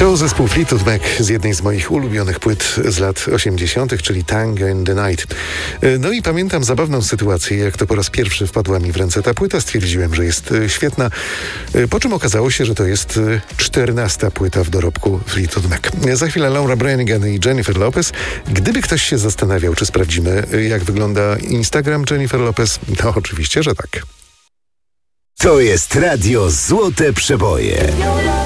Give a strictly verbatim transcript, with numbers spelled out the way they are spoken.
To zespół Fleetwood Mac z jednej z moich ulubionych płyt z lat osiemdziesiątych, czyli Tango in the Night. No i pamiętam zabawną sytuację, jak to po raz pierwszy wpadła mi w ręce ta płyta. Stwierdziłem, że jest świetna, po czym okazało się, że to jest czternasta płyta w dorobku Fleetwood Mac. Za chwilę Laura Branigan i Jennifer Lopez. Gdyby ktoś się zastanawiał, czy sprawdzimy, jak wygląda Instagram Jennifer Lopez, to oczywiście, że tak. To jest Radio Złote Przeboje.